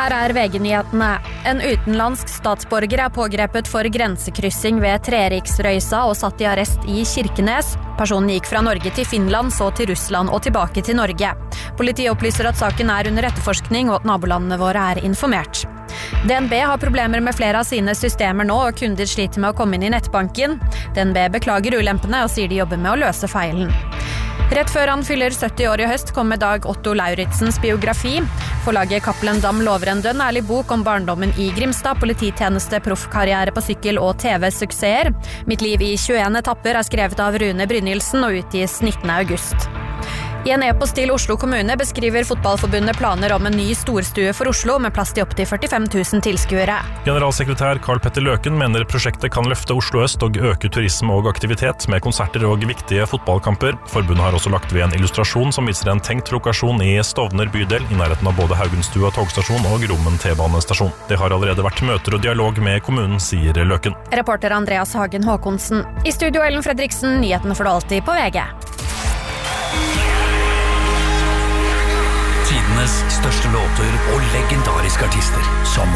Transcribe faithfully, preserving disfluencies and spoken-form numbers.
Her er V G-nyhetene. En utenlandsk statsborger er pågrepet for grensekryssing ved Treriksrøysa og satt i arrest i Kirkenes. Personen gikk fra Norge til Finland, så til Russland og tilbake til Norge. Politiet opplyser at saken er under etterforskning og at nabolandene våre er informert. D N B har problemer med flere av sine systemer nå, og kunder sliter med å komme inn i nettbanken. D N B beklager ulempene og sier de jobber med å løse feilen. Rett før han fyller sytti år i høst kom med Dag Otto Lauritzens biografi. Forlaget Cappelen Damm lover en dønn ærlig bok om barndommen i Grimstad, polititjeneste, proffkarriere på sykkel og T V-suksesser. Mitt liv i tjueen etapper er skrevet av Rune Brynildsen og utgis nittende august. I en e-post til Oslo kommune beskriver Fotballforbundet planer om en ny storstue for Oslo med plass til opp til førtifem tusen tilskuere. Generalsekretær Karl Petter Løken mener prosjektet kan løfte Oslo øst og øke turisme og aktivitet med konserter og viktige fotballkamper. Forbundet har også lagt ved en illustrasjon som viser en tenkt lokasjon i Stovner bydel, i nærheten av både Haugenstua togstasjon og Grommen T-banestasjon. Det har allerede vært møter og dialog med kommunen, sier Løken. Reporter Andreas Hagen Håkonsen. I studio Ellen Fredriksen, nyhetene får du alltid på V G. Tidenes største låter og legendariske artister som